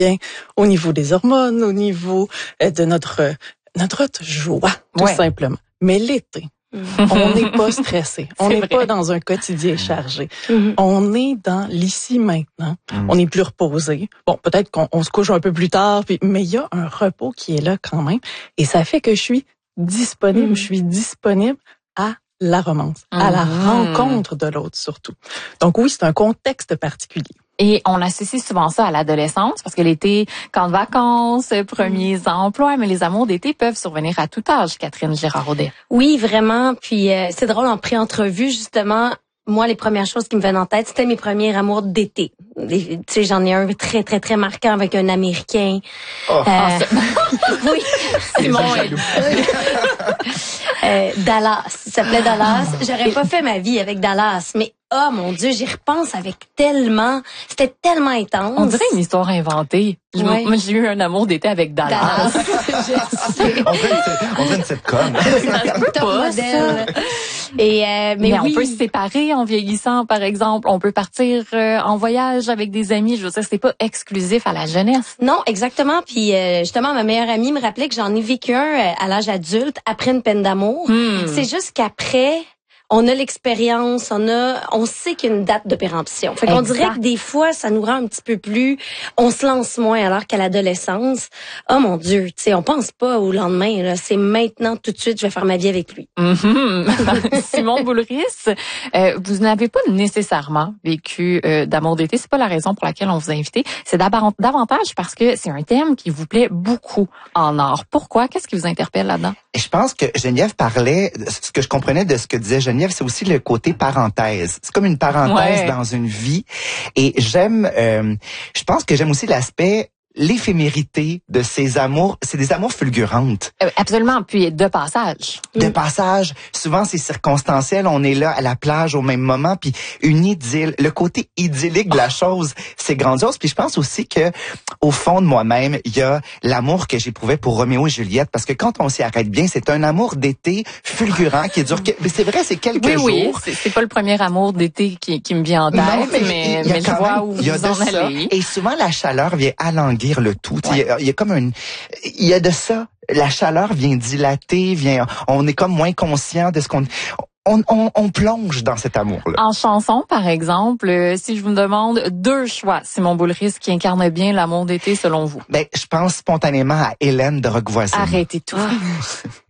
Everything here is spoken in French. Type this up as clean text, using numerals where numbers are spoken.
bien au niveau des hormones, au niveau de notre joie, tout simplement. Mais l'été, on n'est pas stressé. On n'est pas dans un quotidien chargé. On est dans l'ici maintenant. On est plus reposé. Bon, peut-être qu'on se couche un peu plus tard, mais il y a un repos qui est là quand même. Et ça fait que je suis disponible. Je suis disponible à la romance, à la rencontre de l'autre surtout. Donc oui, c'est un contexte particulier. Et on associe souvent ça à l'adolescence, parce que l'été, camp de vacances, premiers emplois, mais les amours d'été peuvent survenir à tout âge, Catherine Girard-Audet. Oui, vraiment. Puis c'est drôle, en pré-entrevue, justement, moi, les premières choses qui me venaient en tête, c'était mes premiers amours d'été. Tu sais, j'en ai un très, très, très marquant avec un Américain. Oui. Simon Dallas. Il s'appelait Dallas. J'aurais pas fait ma vie avec Dallas, mais oh mon Dieu, j'y repense avec tellement... C'était tellement intense. On dirait une histoire inventée. Ouais. Moi, j'ai eu un amour d'été avec Dallas. On dirait une sitcom. Ça se peut pas, ça. Mais oui. On peut se séparer en vieillissant, par exemple. On peut partir en voyage avec des amis. Je veux dire, c'est pas exclusif à la jeunesse. Non, exactement. Puis justement, ma meilleure amie me rappelait que j'en ai vécu un à l'âge adulte après une peine d'amour. C'est juste qu'après, on a l'expérience, on sait qu'il y a une date de péremption. Fait qu'on dirait que des fois, ça nous rend un petit peu plus, on se lance moins, alors qu'à l'adolescence, oh mon Dieu, tu sais, on pense pas au lendemain, là. C'est maintenant, tout de suite, je vais faire ma vie avec lui. Simon Boulris, vous n'avez pas nécessairement vécu d'amour d'été. C'est pas la raison pour laquelle on vous a invité. C'est davantage parce que c'est un thème qui vous plaît beaucoup en art. Pourquoi? Qu'est-ce qui vous interpelle là-dedans? Je pense que Geneviève parlait, ce que je comprenais de ce que disait Geneviève, c'est aussi le côté parenthèse. C'est comme une parenthèse dans une vie. Et je pense que j'aime aussi l'aspect l'éphémérité de ces amours, c'est des amours fulgurantes. Absolument, puis de passage. De passage, souvent c'est circonstanciel, on est là à la plage au même moment, puis une idylle, le côté idyllique de la chose, c'est grandiose. Puis je pense aussi que au fond de moi-même, il y a l'amour que j'éprouvais pour Roméo et Juliette, parce que quand on s'y arrête bien, c'est un amour d'été fulgurant qui dure, mais c'est vrai, c'est quelques jours. Oui, c'est pas le premier amour d'été qui me vient en tête, non, mais je vois où vous en allez. Et souvent la chaleur vient alanguir le tout. Ouais. Il y a comme il y a de ça. La chaleur vient dilater, on est comme moins conscient de ce on plonge dans cet amour-là. En chanson, par exemple, si je vous demande 2 choix, Simon Boulris, qui incarne bien l'amour d'été selon vous. Je pense spontanément à Hélène de Roquevoisine. Arrêtez tout.